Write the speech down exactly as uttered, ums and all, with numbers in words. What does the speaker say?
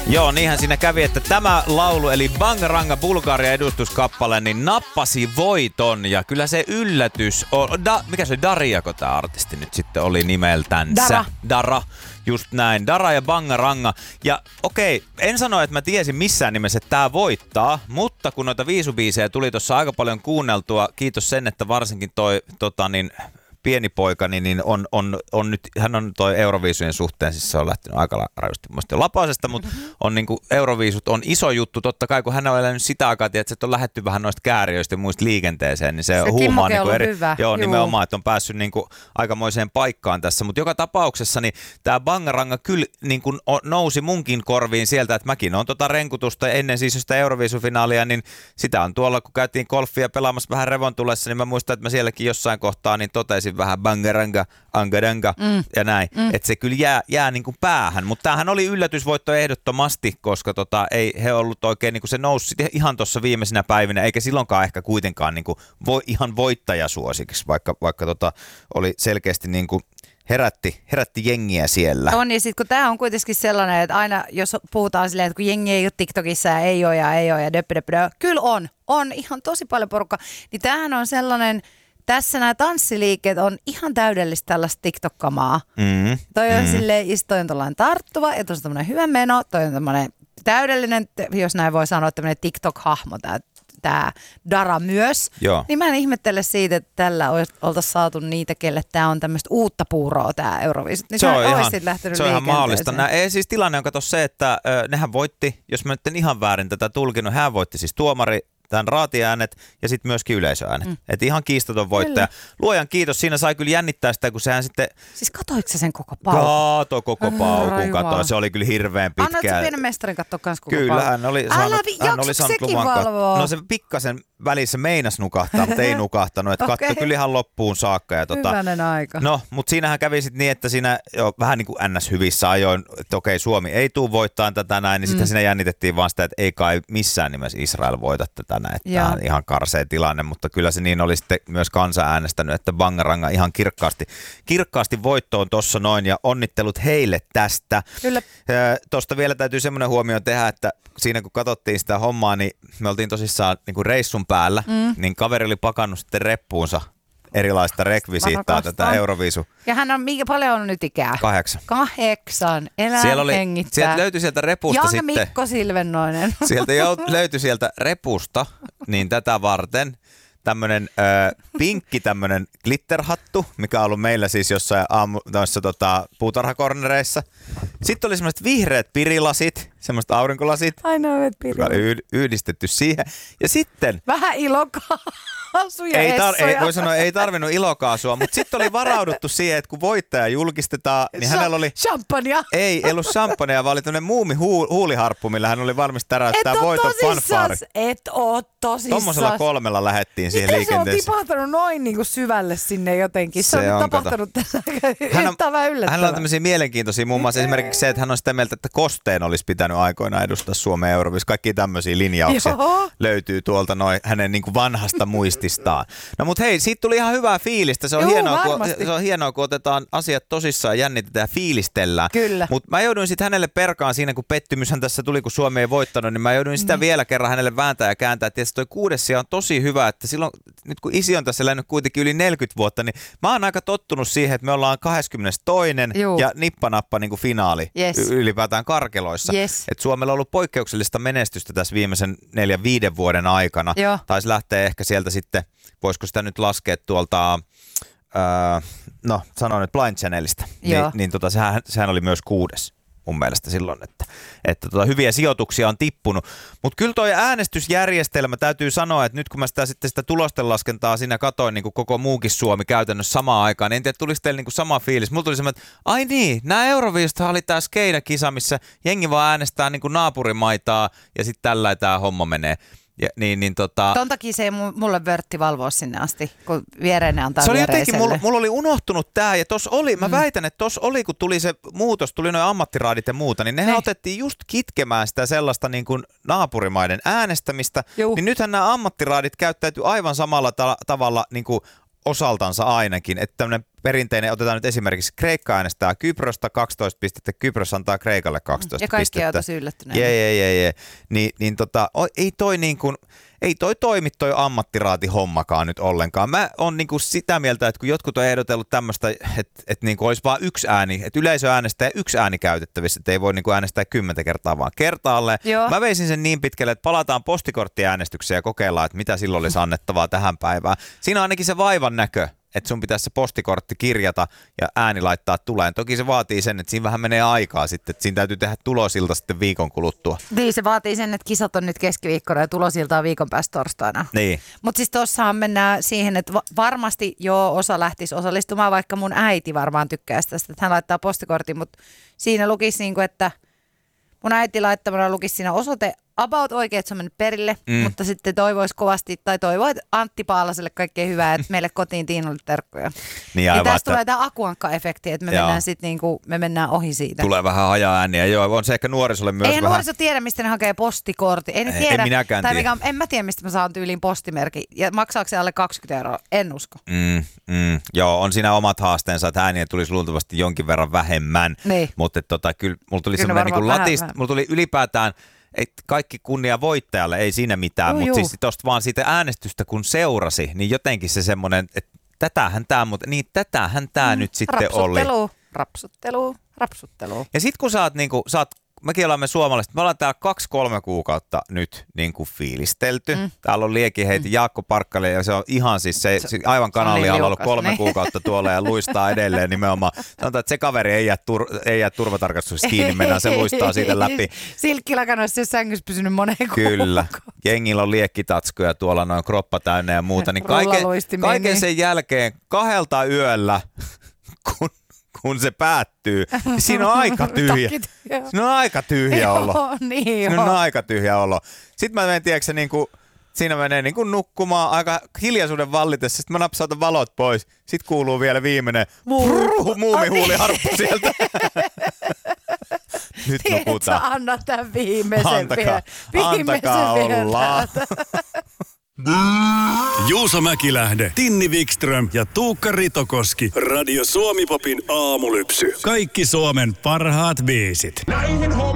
Joo, niinhän siinä kävi, että tämä laulu, eli Bangaranga Bulgaria edustuskappale, niin nappasi voiton. Ja kyllä se yllätys on, da, mikä se Dariako tämä artisti nyt sitten oli nimeltänsä? Dara. Dara, just näin. Dara ja Bangaranga. Ja okei, en sano, että mä tiesin missään nimessä, että tää voittaa, mutta kun noita viisubiisejä tuli tuossa aika paljon kuunneltua, kiitos sen, että varsinkin toi tota niin, pieni poikani, niin on, on, on nyt, hän on toi Euroviisujen suhteen, siis se on lähtenyt aika rajusti muista jo lapasesta, mutta mm-hmm. on niinku Euroviisut on iso juttu, totta kai kun hän on elänyt sitä aikaa, että se on lähdetty vähän noista kääriöistä ja muista liikenteeseen, niin se, se huumaa niinku eri, hyvä. joo, Juu. nimenomaan, että on päässyt niinku aikamoiseen paikkaan tässä, mutta joka tapauksessa niin tämä Bangaranga kyllä niinku nousi munkin korviin sieltä, että mäkin on tota renkutusta ennen siis sitä Euroviisufinaalia, niin sitä on tuolla, kun käytiin golfia pelaamassa vähän revontulessa, niin mä muistan, että mä sielläkin jossain kohtaa niin totesin vähän Bangaranga, Angadanga mm. ja näin. Mm. Että se kyllä jää, jää niin kuin päähän. Mutta tämähän oli yllätysvoitto ehdottomasti, koska tota, ei he ollut oikein, niin kuin se nousi ihan tuossa viimeisinä päivinä, eikä silloinkaan ehkä kuitenkaan niin kuin vo, ihan voittajasuosiksi, vaikka, vaikka tota, oli selkeästi niin kuin herätti, herätti jengiä siellä. On, ja sitten kun tämä on kuitenkin sellainen, että aina jos puhutaan silleen, että kun jengi ei ole TikTokissa ja ei ole ja ei ole ja döppö, döppö, döppö, kyllä on, on ihan tosi paljon porukkaa, niin tämähän on sellainen. Tässä nämä tanssiliikkeet on ihan täydellistä tällaista TikTok-kamaa. Mm, toi on mm. silleen, toi on tollainen tarttuva ja tosi tämmöinen hyvä meno. Toi on tämmöinen täydellinen, jos näin voi sanoa, tämmöinen TikTok-hahmo, tää, tää Dara myös. Joo. Niin mä en ihmettele siitä, että tällä oltaisiin saatu niitä, kelle tää on tämmöistä uutta puuroa tää Euroviisut. Niin se on ihan, se on ihan mahdollista. Nää, ei, siis tilanne on kato se, että ö, nehän voitti, jos mä nyt en ihan väärin tätä tulkinut, hän voitti siis tuomari, tämän raatiäänet ja sitten myöskin yleisöäänet. Mm. Että ihan kiistaton voittaja. Kyllä. Luojan kiitos, siinä sai kyllä jännittää sitä, kun sehän sitten. Siis katoitko sä sen koko paukun? Kaato koko paukun, katoi. Se oli kyllä hirveän pitkä. Annoitko sä pienen mestarin katsoa kans koko kyllä, paukun? Hän oli saanut, vi- hän oli saanut luvan katsoa. No se pikkasen välissä meinas nukahtaa, mutta ei nukahtanut. Että okay. Katsoi kyllä ihan loppuun saakka. Ja tota, hyvänen aika. No, mutta siinähän kävi sitten niin, että siinä jo vähän niin kuin ns hyvissä ajoin, että okei, Suomi ei tule voittamaan tätä näin, niin mm. sitten siinä jännitettiin vaan sitä, että ei kai missään nimessä Israel voita tätä näin. Että tämä on ihan karsea tilanne, mutta kyllä se niin oli sitten myös kansa äänestänyt, että Bangaranga ihan kirkkaasti, kirkkaasti voittoon tuossa noin ja onnittelut heille tästä. Kyllä. Tuosta vielä täytyy semmoinen huomio tehdä, että siinä kun katsottiin sitä hommaa, niin me oltiin tosissaan niin kuin reissun päällä, mm. niin kaveri oli pakannut sitten reppuunsa erilaista rekvisiittaa tätä Euroviisu. Ja hän on, mikä paljon on nyt ikää? Kahdeksan. Kahdeksan. Elää siellä oli, hengittää. Sieltä löytyi sieltä repusta Janne sitten. Mikko Silvennoinen. Sieltä löytyi sieltä repusta, niin tätä varten tämmönen äh, pinkki tämmönen glitterhattu, mikä on ollut meillä siis jossain aamu, noissa tota, puutarhakornereissa. Sitten oli semmoiset vihreät pirilasit, semmoiset aurinkolasit. Ainoa pirilasit. Yh- yhdistetty siihen. Ja sitten vähän ilokaasuja. Ei, tar- ei voi sanoa, ei tarvinnut ilokaasua, mutta sitten oli varauduttu siihen, että kun voittaja julkistetaan, niin hänellä oli. Champagnea. Ei, ei ollut champagnea, vaan oli tämmöinen muumi huu- huuliharppu, millä hän oli valmis täräyttää voiton fanfaari. Et oo tosissaan. Tuommoisella kolmella lähettiin siihen miten liikenteeseen. Se on tipahtanut noin niin kuin syvälle sinne jotenkin. Se, se on, on tapahtunut tässä yllättävää yllättävää. Hänellä on tämmöisiä mielenkiintoisia, muun muassa esimerkiksi se, että hän on sitä mieltä, että Kosteen olisi pitänyt aikoinaan edustaa Suomen Euroviisua. Kaikki tämmöisiä linjauksia Joo. löytyy tuolta noin hänen niin kuin vanhasta muististaan. No mut hei, siitä tuli ihan hyvää fiilistä. Se on, Juu, hienoa, kun, se on hienoa, kun otetaan asiat tosissaan, jännitetään ja fiilistellään. Kyllä. Mutta mä jouduin sitten hänelle perkaan siinä, kun pettymyshän tässä tuli, kun Suomi ei voittanut, niin mä jouduin sitä mm. vielä kerran hänelle vääntää ja kääntää. Tietysti toi kuudes sija on tosi hyvä, että silloin, nyt kun isi on tässä elänyt kuitenkin yli neljäkymmentä vuotta, niin mä oon aika tottunut siihen, että me ollaan kahdeskymmenestoinen Juu. ja nippanappa niin kuin finaali yes. ylipäätään karkeloissa. Yes. Et Suomella on ollut poikkeuksellista menestystä tässä viimeisen neljän viiden vuoden aikana. Joo. Taisi lähteä ehkä sieltä sitten, voisiko sitä nyt laskea tuolta, öö, no sanon nyt Blind Channelista, Ni, niin tota, sehän, sehän oli myös kuudes mun mielestä silloin, että, että tota, hyviä sijoituksia on tippunut. Mutta kyllä toi äänestysjärjestelmä täytyy sanoa, että nyt kun mä sitä, sitten sitä tulostenlaskentaa siinä katoin niin kuin koko muukin Suomi käytännössä samaan aikaan, niin en tiedä, tuliko teille niin kuin sama fiilis. Mulla tuli semmoinen, että ai niin, nämä Euroviisuthan oli tää skeinakisa, missä jengi vaan äänestää niin kuin naapurimaitaa ja sitten tällä tämä homma menee. Ja, niin, niin, tota... Ton takia se ei mulle vörtti valvoa sinne asti, kun viereinen antaa se oli viereiselle. jotenkin, mulla, mulla oli unohtunut tää ja tos oli, mä mm. väitän, että tos oli, kun tuli se muutos, tuli noin ammattiraadit ja muuta, niin nehän Hei. otettiin just kitkemään sitä sellaista niin kuin naapurimaiden äänestämistä, Juh. niin nythän nämä ammattiraadit käyttäytyy aivan samalla ta- tavalla niin kuin osaltansa ainakin, että tämmöinen perinteinen, otetaan nyt esimerkiksi Kreikka äänestää Kyprosta kaksitoista pistettä, Kypros antaa Kreikalle kaksitoista ja kaikki pistettä. on tosi yllättyneitä. Jee, jee, jee, jee. Ni, niin tota, o, ei toi niin kuin, ei toi toimi toi ammattiraati hommakaan nyt ollenkaan. Mä oon niin kuin sitä mieltä, että kun jotkut on ehdotellut tämmöistä, että, että niin kuin olisi vaan yksi ääni, että yleisö äänestää yksi ääni käytettävissä, että ei voi niin kuin äänestää kymmentä kertaa vaan kertaalleen. Joo. Mä veisin sen niin pitkälle, että palataan postikorttiäänestykseen ja kokeillaan, että mitä silloin olisi annettavaa tähän päivään. Siinä on ainakin se vaivan näkö, että sun pitäisi se postikortti kirjata ja ääni laittaa tuleen. Toki se vaatii sen, että siinä vähän menee aikaa sitten, että siinä täytyy tehdä tulosilta sitten viikon kuluttua. Niin, se vaatii sen, että kisat on nyt keskiviikkona ja tulosilta on viikon päästä torstaina. Niin. Mutta siis tossahan mennään siihen, että va- varmasti joo osa lähtisi osallistumaan, vaikka mun äiti varmaan tykkäisi tästä, että hän laittaa postikortin, mutta siinä lukisi niin kuin, että mun äiti laittamana lukisi siinä osoite about oikein, että se on mennyt perille, mm. mutta sitten toivoisi kovasti, tai toivoi Antti Paalaselle kaikkea hyvää, että meille kotiin Tiinalle terkkuja. Niin ja aivan, tästä että tulee tämä akuankka-efekti, että me mennään, sit niinku, me mennään ohi siitä. Tulee vähän haja-ääniä, joo, on se ehkä nuorisolle myös Eihän vähän. nuoriso tiedä, mistä ne hakee postikortin. Ei ne Ei, tiedä. en minäkään tai tiedä. mikä, en mä tiedä, mistä mä saan tyyliin postimerkin. Ja maksaako se alle kaksikymmentä euroa? En usko. Mm, mm, joo, on siinä omat haasteensa, että ääniä tulisi luultavasti jonkin verran vähemmän. Niin. Mutta tota, kyllä mulla tuli Kyllä semmoinen varmaan niin vähän latist, vähän. mulla tuli ylipäätään, että kaikki kunnia voittajalle, ei siinä mitään, Juu, mutta juu. siis tosta vaan siitä äänestystä kun seurasi, niin jotenkin se semmoinen, että tätähän tämä, mutta niin tätähän tämä mm, nyt sitten oli. Rapsuttelu, rapsuttelu, rapsuttelu. Ja sit kun sä oot, niin kuin, sä oot mekin olemme suomalaiset, me ollaan täällä kaksi-kolme kuukautta nyt niin kuin fiilistelty. Mm. Täällä on liekiheiti mm. Jaakko Parkkale ja se on ihan siis se, se aivan kanalialla niin ollut kolme niin. kuukautta tuolla ja luistaa edelleen nimenomaan. Sanotaan, että se kaveri ei jää, tur, ei jää turvatarkastuksessa kiinni, mennään se luistaa siitä läpi. Silkkilakanoissa ei sängyssä pysynyt moneen Kyllä. Jengillä on liekkitatskuja tuolla noin kroppa täynnä ja muuta. Niin kaiken, kaiken sen jälkeen kahdelta yöllä, kun kun se päättyy, niin siinä on aika tyhjä. Siinä on aika tyhjä olo. Joo, niin siinä on aika tyhjä olo. Sitten mä menen, tiedätkö, niin kuin, siinä menee niin kuin nukkumaan aika hiljaisuuden vallitessa. Sitten mä napsautan valot pois. Sitten kuuluu vielä viimeinen muumihuuliharppu sieltä. Nyt nukutaan. Sä anna tämän viimeisen Antakaa, vielä. Viimeisen antakaa olla. Juuso Mäkilähde, Tinni Wikström ja Tuukka Ritokoski. Radio Suomi Popin aamulypsy. Kaikki Suomen parhaat biisit. Näihin